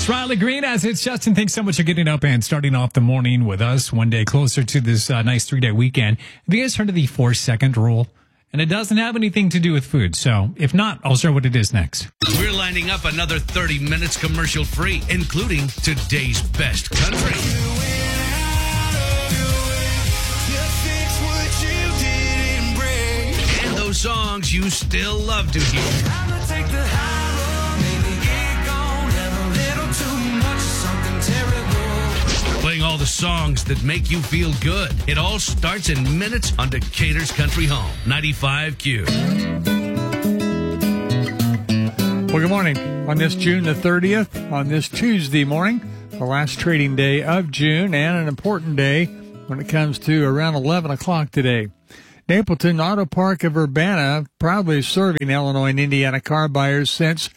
It's Riley Green as it's Justin. Thanks so much for getting up and starting off the morning with us one day closer to this nice 3-day weekend. Have you guys heard of the 4-second rule? And it doesn't have anything to do with food. So if not, I'll share what it is next. We're lining up another 30 minutes commercial free, including today's best country. And those songs you still love to hear. Playing all the songs that make you feel good. It all starts in minutes on Decatur's Country Home, 95Q. Well, good morning. On this June the 30th, on this Tuesday morning, the last trading day of June, and an important day when it comes to around 11 o'clock today. Napleton Auto Park of Urbana, proudly serving Illinois and Indiana car buyers since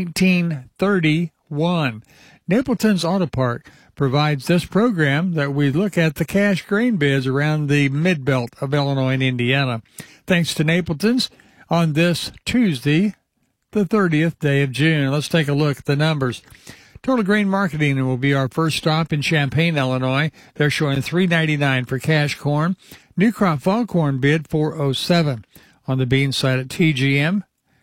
1931. Napleton's Auto Park provides this program that we look at the cash grain bids around the mid-belt of Illinois and Indiana. Thanks to Napleton's on this Tuesday, the 30th day of June. Let's take a look at the numbers. Total Grain Marketing will be our first stop in Champaign, Illinois. They're showing $3.99 for cash corn. New crop fall corn bid $4.07. On the bean side at TGM,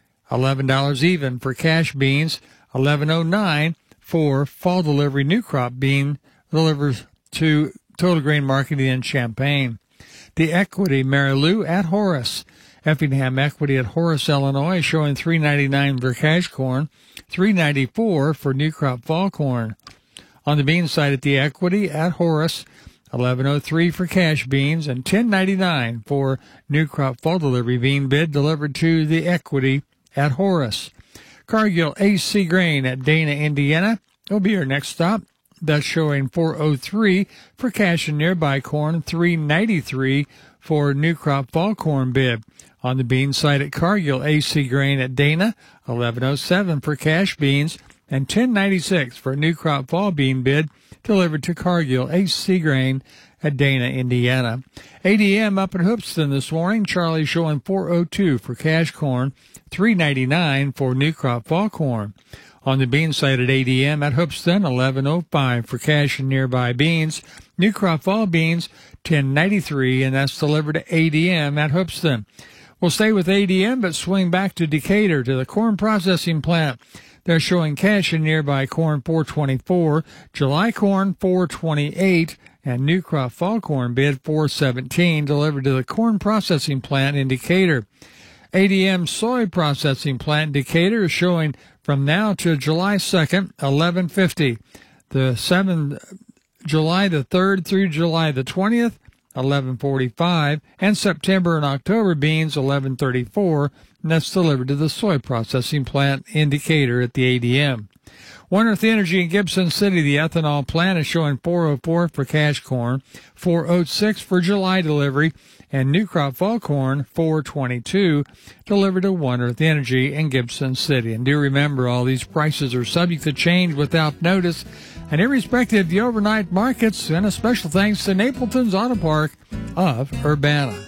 $11 even for cash beans, $11.09 for fall delivery new crop bean delivers to Total Grain Marketing in Champaign. The Equity Mary Lou at Horace. Effingham Equity at Horace, Illinois, showing $3.99 for cash corn, $3.94 for new crop fall corn. On the bean side at the Equity at Horace, $11.03 for cash beans and $10.99 for new crop fall delivery bean bid delivered to the Equity at Horace. Cargill AC Grain at Dana, Indiana will be our next stop. That's showing $4.03 for cash and nearby corn, $3.93 for new crop fall corn bid. On the bean side at Cargill AC Grain at Dana, $11.07 for cash beans and $10.96 for new crop fall bean bid delivered to Cargill AC Grain at Dana, Indiana. ADM up in Hoopeston this morning, Charlie showing $4.02 for cash corn, $3.99 for new crop fall corn. On the bean side at ADM at Hoopeston, $11.05 for cash and nearby beans. New crop fall beans, $10.93, and that's delivered to ADM at Hoopeston. We'll stay with ADM, but swing back to Decatur to the corn processing plant. They're showing cash and nearby corn $4.24, July corn $4.28, and new crop fall corn bid $4.17 delivered to the corn processing plant in Decatur. ADM soy processing plant in Decatur is showing from now to July 2nd, $11.50. July the 3rd through July the 20th, $11.45, and September and October beans $11.34, and that's delivered to the soy processing plant in Decatur at the ADM. One Earth Energy in Gibson City, the ethanol plant is showing $4.04 for cash corn, $4.06 for July delivery, and new crop fall corn $4.22 delivered to One Earth Energy in Gibson City. And do remember, all these prices are subject to change without notice, and irrespective of the overnight markets, and a special thanks to Napleton's Auto Park of Urbana.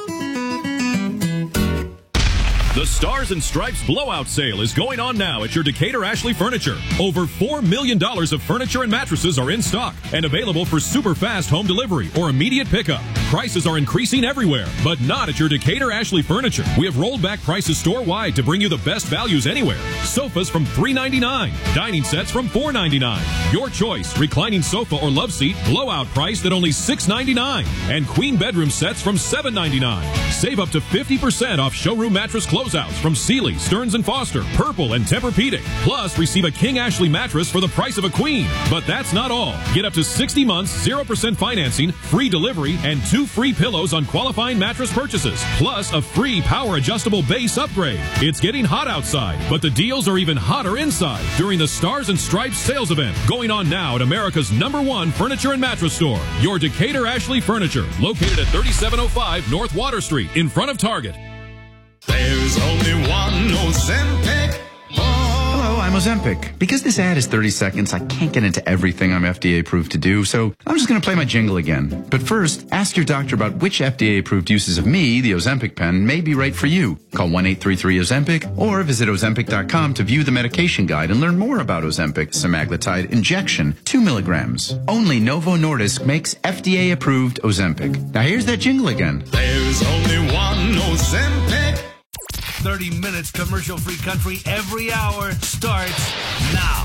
The Stars and Stripes blowout sale is going on now at your Decatur Ashley Furniture. Over $4 million of furniture and mattresses are in stock and available for super fast home delivery or immediate pickup. Prices are increasing everywhere, but not at your Decatur Ashley Furniture. We have rolled back prices store-wide to bring you the best values anywhere. Sofas from $3.99, dining sets from $4.99. Your choice, reclining sofa or love seat, blowout priced at only $6.99, and queen bedroom sets from $7.99. Save up to 50% off showroom mattress closeouts from Sealy, Stearns & Foster, Purple, and Tempur-Pedic. Plus, receive a King Ashley mattress for the price of a queen. But that's not all. Get up to 60 months, 0% financing, free delivery, and 2 free pillows on qualifying mattress purchases. Plus, a free power-adjustable base upgrade. It's getting hot outside, but the deals are even hotter inside during the Stars and Stripes sales event going on now at America's #1 furniture and mattress store, your Decatur Ashley Furniture, located at 3705 North Water Street in front of Target. There's only one Ozempic. Hello, I'm Ozempic. Because this ad is 30 seconds, I can't get into everything I'm FDA approved to do, so I'm just going to play my jingle again. But first, ask your doctor about which FDA approved uses of me, the Ozempic pen, may be right for you. Call 1-833-OZEMPIC or visit Ozempic.com to view the medication guide and learn more about Ozempic semaglutide injection, 2 milligrams. Only Novo Nordisk makes FDA approved Ozempic. Now here's that jingle again. There's only one Ozempic. 30 minutes commercial-free country every hour starts now.